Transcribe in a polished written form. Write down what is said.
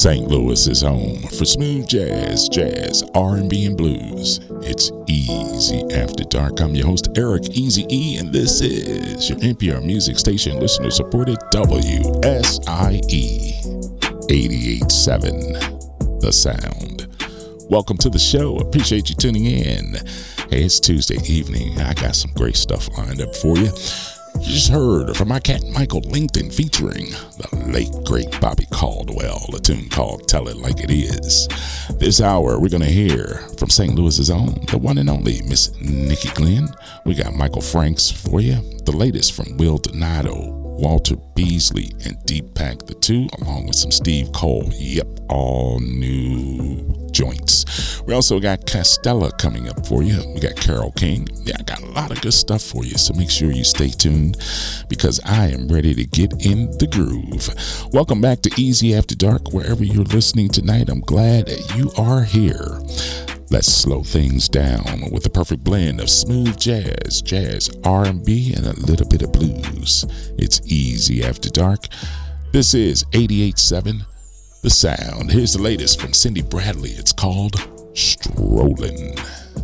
St. Louis is home for smooth jazz, R&B, and blues. It's Easy After Dark. I'm your host, Eric Easy E, and this is your NPR music station, listener-supported WSIE 88.7, The Sound. Welcome to the show. Appreciate you tuning in. Hey, it's Tuesday evening. I got some great stuff lined up for you. You just heard from my cat Michael Langton featuring the late great Bobby Caldwell, a tune called Tell It Like It Is. This hour we're going to hear from St. Louis's own, the one and only Miss Nikki Glenn. We got Michael Franks for you, the latest from Will Donato, Walter Beasley, and Deepak the Two, along with some Steve Cole. Yep, all new joints. We also got Castella coming up for you. We got Carole King. Yeah, I got a lot of good stuff for you, so make sure you stay tuned because I am ready to get in the groove. Welcome back to Easy After Dark. Wherever you're listening tonight, I'm glad that you are here. Let's slow things down with the perfect blend of smooth jazz, R&B, and a little bit of blues. It's Easy After Dark. This is 88.7 The Sound. Here's the latest from Cindy Bradley. It's called Strolling.